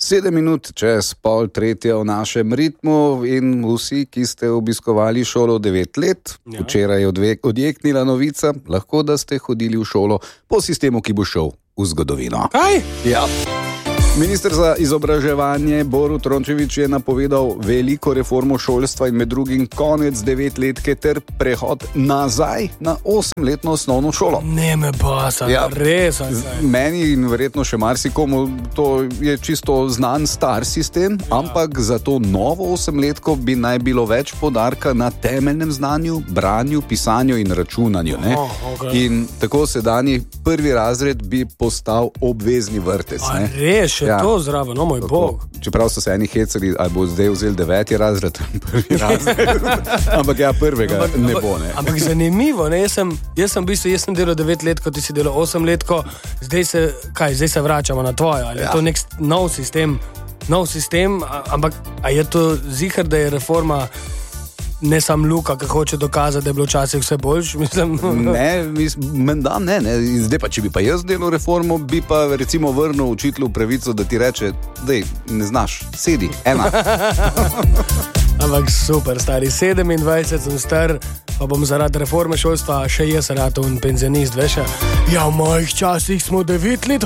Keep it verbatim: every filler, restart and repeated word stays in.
Sedem minut čez pol tretje v našem ritmu in vsi, ki ste obiskovali šolo devet let, ja. Včeraj je odve- odjeknila novica, lahko da ste hodili v šolo po sistemu, ki bo šel v zgodovino. Kaj? Ja. Minister za izobraževanje Borut Rončević je napovedal veliko reformo šolstva in med drugim konec devetletke ter prehod nazaj na osemletno osnovno šolo. Ne me basa, ja. Res. Z, meni in verjetno še marsikomu to je čisto znan star sistem, ja. Ampak za to novo osemletko bi naj bilo več poudarka na temeljnem znanju, branju, pisanju in računanju. Ne? Oh, okay. In tako sedanji prvi razred bi postal obvezni vrtec. A res? Ja. To zdravo, no moj Tako, bog. Čeprav so se eni hecali, ali bo zdaj vzel deveti razred, prvi razred. Ampak ja, prvega ampak, ne bo. Ne. Ampak zanimivo, ne? Jaz sem, jaz sem v bistvu, jaz sem delal devet let, ko ti si delal osem let, ko zdaj se, kaj, zdaj se vračamo na tvojo. Ali ja. Je to nek nov sistem, nov sistem, ampak a je to ziher, da je reforma ne sam Luka, ki hoče dokazati, da je bilo včasih vse boljš? Mislim. Ne, menda ne, ne. Zdaj pa, če bi pa jaz delal reformo, bi pa recimo vrnil učitelju pravico, da ti reče, dej, ne znaš, sedi, ena. Ampak super, stari, sedemindvajset sem star, pa bom zaradi reforme šolstva še jaz rad un penzionist, veš? Ja, v mojih časih smo devet let